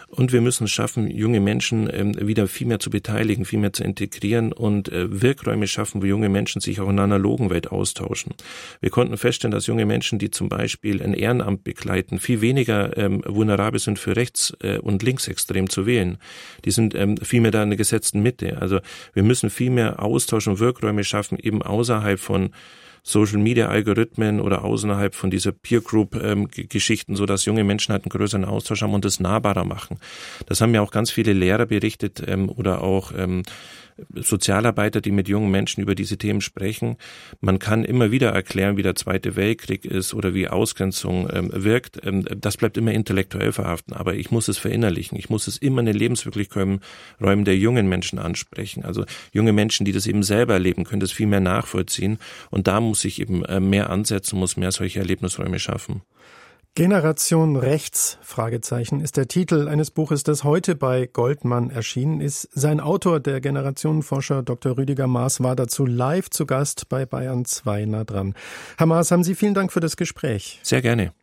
Und wir müssen es schaffen, junge Menschen wieder viel mehr zu beteiligen, viel mehr zu integrieren und Wirkräume schaffen, wo junge Menschen sich auch in einer analogen Welt austauschen. Wir konnten feststellen, dass junge Menschen, die zum Beispiel ein Ehrenamt begleiten, viel weniger vulnerabel sind für rechts- und linksextrem zu wählen. Die sind viel mehr da in der gesetzten Mitte. Also wir müssen viel mehr Austausch und Wirkräume schaffen, eben außerhalb von Social-Media-Algorithmen oder außerhalb von dieser Peer-Group-Geschichten, so dass junge Menschen halt einen größeren Austausch haben und das nahbarer machen. Das haben ja auch ganz viele Lehrer berichtet oder auch Sozialarbeiter, die mit jungen Menschen über diese Themen sprechen. Man kann immer wieder erklären, wie der Zweite Weltkrieg ist oder wie Ausgrenzung wirkt. Das bleibt immer intellektuell verhaften, aber ich muss es verinnerlichen. Ich muss es immer in den Lebenswirklichkeiten Räumen der jungen Menschen ansprechen. Also junge Menschen, die das eben selber erleben, können das viel mehr nachvollziehen und da muss ich eben mehr ansetzen, muss mehr solche Erlebnisräume schaffen. Generation Rechts, Fragezeichen, ist der Titel eines Buches, das heute bei Goldmann erschienen ist. Sein Autor, der Generationenforscher Dr. Rüdiger Maas, war dazu live zu Gast bei Bayern 2 nah dran. Herr Maas, haben Sie vielen Dank für das Gespräch. Sehr gerne.